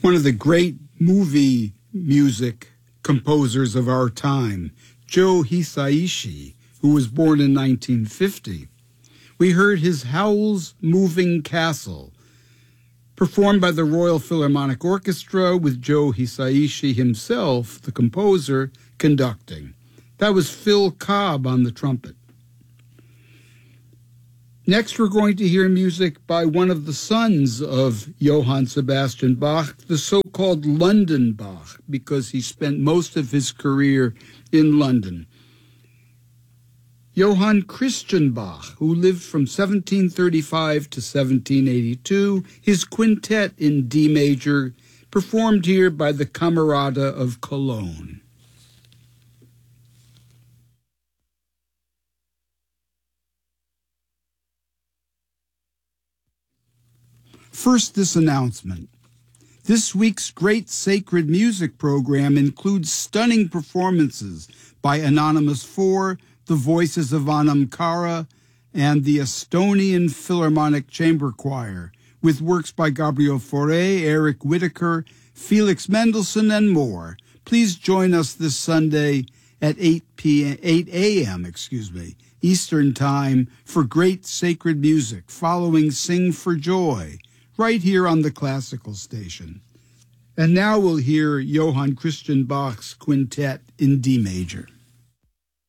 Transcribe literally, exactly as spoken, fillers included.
one of the great movie music composers of our time, Joe Hisaishi, who was born in nineteen fifty. We heard his Howl's Moving Castle, performed by the Royal Philharmonic Orchestra with Joe Hisaishi himself, the composer, conducting. That was Phil Cobb on the trumpet. Next, we're going to hear music by one of the sons of Johann Sebastian Bach, the so-called London Bach, because he spent most of his career in London. Johann Christian Bach, who lived from seventeen thirty-five to seventeen eighty-two, his quintet in D major, performed here by the Camerata of Cologne. First, this announcement. This week's Great Sacred Music program includes stunning performances by Anonymous four, the Voices of Anam Cara, and the Estonian Philharmonic Chamber Choir, with works by Gabriel Fauré, Eric Whittaker, Felix Mendelssohn, and more. Please join us this Sunday at eight a.m. excuse me, Eastern Time for Great Sacred Music, following Sing for Joy, right here on the Classical Station. And now we'll hear Johann Christian Bach's quintet in D major.